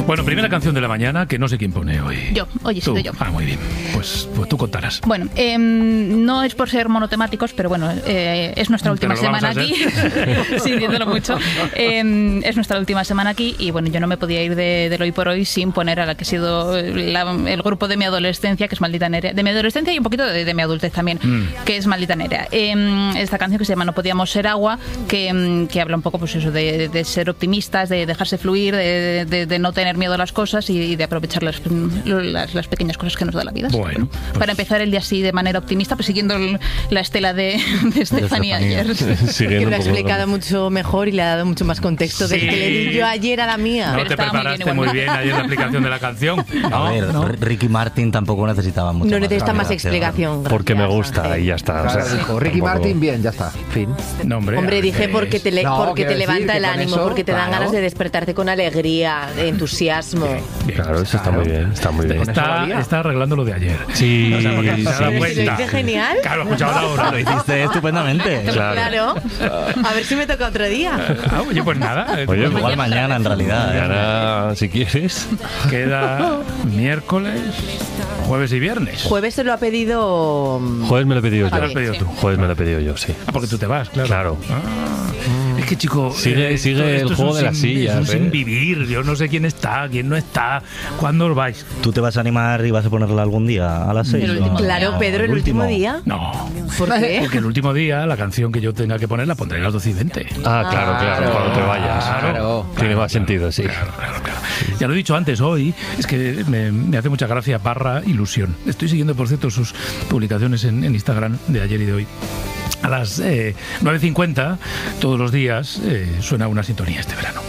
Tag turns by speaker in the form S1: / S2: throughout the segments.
S1: Bueno, primera canción de la mañana, que no sé quién pone hoy.
S2: Hoy he sido yo.
S1: Muy bien. Pues tú contarás.
S2: Bueno, no es por ser monotemáticos, pero bueno, es nuestra última semana aquí. Sí, diciéndolo mucho. Es nuestra última semana aquí y bueno, yo no me podía ir del hoy por hoy sin poner a la que ha sido el grupo de mi adolescencia, que es Maldita Nerea. De mi adolescencia y un poquito de mi adultez también, que es Maldita Nerea. Esta canción que se llama No podíamos ser agua, que habla un poco pues eso de ser optimistas, de dejarse fluir, de no tener miedo a las cosas y de aprovechar las pequeñas cosas que nos da la vida.
S1: Bueno, pues
S2: para empezar el día así de manera optimista, pues siguiendo la estela de Estefanía ayer.
S3: Que lo ha explicado mucho mejor y le ha dado mucho más contexto del que le di yo ayer a la mía.
S1: No te preparaste muy bien ayer la explicación de la canción.
S4: A ver, Ricky Martin tampoco necesitaba mucho.
S3: No necesita más explicación.
S5: Porque me gusta y ya está.
S6: Claro, dijo Ricky Martin, bien, ya está. Fin.
S1: No,
S3: hombre, dije porque te levanta el ánimo,
S6: eso,
S3: porque te dan ganas de despertarte con alegría, de entusiasmo.
S5: Claro, eso está muy bien. Está muy bien.
S1: Está arreglando lo de ayer.
S5: Sí,
S1: o sea, porque se ha dado cuenta.
S3: ¿Lo hice genial?
S1: Claro, escuchado la hora.
S4: Lo hiciste estupendamente.
S3: Claro. A ver si me toca otro día.
S1: Oye, pues nada.
S5: Oye,
S4: igual mañana en realidad.
S5: Mañana, si quieres.
S1: Queda miércoles, jueves y viernes.
S3: Jueves se lo ha pedido...
S5: Jueves me lo he pedido yo.
S1: ¿Te lo has pedido tú?
S5: Jueves me lo he pedido yo, sí.
S1: Porque tú te vas, claro.
S5: Claro.
S1: Es que, chico,
S5: sigue el juego de las sillas.
S1: Es un sin vivir. Yo no sé quién está, quién no está. ¿Cuándo os vais?
S4: ¿Tú te vas a animar y vas a ponerla algún día a las 6?
S3: Claro, Pedro, el último día.
S1: No.
S3: ¿Por qué?
S1: Porque el último día, la canción que yo tenga que poner, la pondré a las 12:20.
S5: Claro, cuando te vayas.
S1: Claro.
S5: Tiene más sentido, sí.
S1: Claro. Ya lo he dicho antes, hoy es que me hace mucha gracia / ilusión. Estoy siguiendo, por cierto, sus publicaciones en Instagram de ayer y de hoy. A las 9:50, todos los días, suena una sintonía este verano.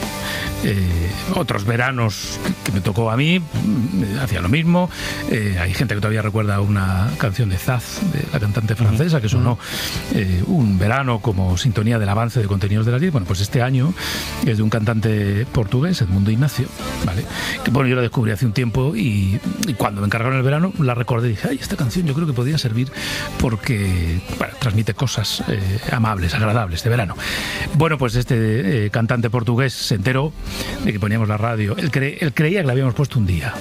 S1: Otros veranos que me tocó a mí hacía lo mismo. Hay gente que todavía recuerda una canción de Zaz, de la cantante francesa, que sonó un verano como sintonía del avance de contenidos de la 10. Bueno, pues este año es de un cantante portugués, Edmundo Ignacio, ¿vale? Que bueno, yo la descubrí hace un tiempo y cuando me encargaron el verano la recordé y dije, ay, esta canción yo creo que podría servir porque transmite cosas amables, agradables de verano. Bueno, pues este cantante portugués se enteró de que poníamos la radio. Él creía que la habíamos puesto un día.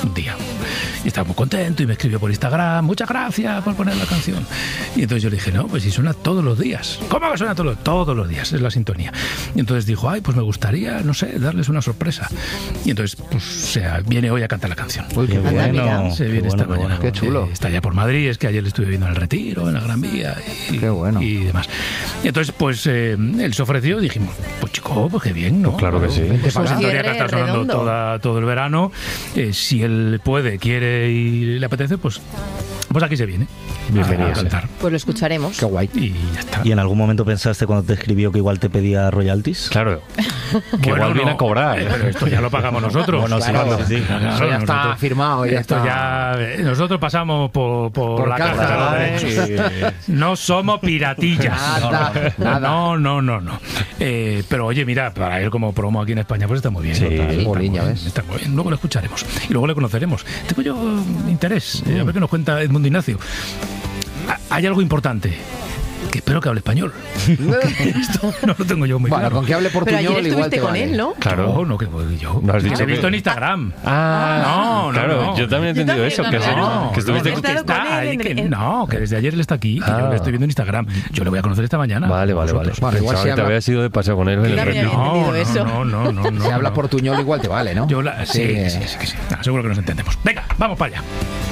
S1: Y estaba muy contento y me escribió por Instagram, muchas gracias por poner la canción. Y entonces yo le dije, no, pues si suena todos los días. ¿Cómo que suena todos los días? Es la sintonía. Y entonces dijo, ay, pues me gustaría, no sé, darles una sorpresa. Y entonces, pues, viene hoy a cantar la canción.
S6: Uy, qué bueno.
S1: Se viene esta mañana.
S6: Qué chulo.
S1: Está ya por Madrid, es que ayer le estuve viendo en el Retiro, en la Gran Vía
S6: qué bueno.
S1: Y demás. Y entonces, pues, él se ofreció y dijimos, pues chico, pues qué bien, ¿no?
S5: Pues claro que sí.
S1: Es una sintonía que está sonando todo el verano. Si él puede, quiere y le apetece, pues aquí se viene.
S5: Bienvenido.
S1: A cantar.
S3: Pues lo escucharemos.
S6: Qué guay.
S1: Y ya está.
S4: ¿Y en algún momento pensaste cuando te escribió que igual te pedía royalties?
S5: Claro. Que igual viene a cobrar.
S1: Pero esto ya lo pagamos nosotros.
S4: Bueno,
S6: claro,
S4: sí.
S6: Eso ya está firmado.
S1: Nosotros pasamos por la casa de los derechos. No somos piratillas.
S6: Nada.
S1: No. Pero oye, mira, para él como promo aquí en España, pues está muy bien.
S5: Sí,
S1: Está muy bien. Luego lo escucharemos y luego le conoceremos. Tengo yo interés. A ver qué nos cuenta Edmundo Ignacio. Hay algo importante. Que espero que hable español. Esto no lo tengo yo muy claro.
S6: Con que hable portuñol
S3: pero ayer
S6: igual te
S3: estuviste con
S6: vale.
S3: él, ¿no?
S5: Claro.
S1: No, que yo.
S5: ¿No has dicho
S1: lo he
S5: que-
S1: visto en Instagram.
S5: No. Yo también he entendido eso. Que estuviste
S3: con él.
S1: Que desde ayer él está aquí, que yo le estoy viendo en Instagram. Yo le voy a conocer esta mañana.
S5: Vale.
S6: Bueno, igual
S5: Pensaba
S6: si
S5: que te
S6: habla-
S5: habías ido de paseo con él en el
S3: también
S5: retiro.
S3: había entendido eso.
S1: No.
S6: Si habla portuñol igual te vale, ¿no?
S1: Sí. Seguro que nos entendemos. Venga, vamos para allá.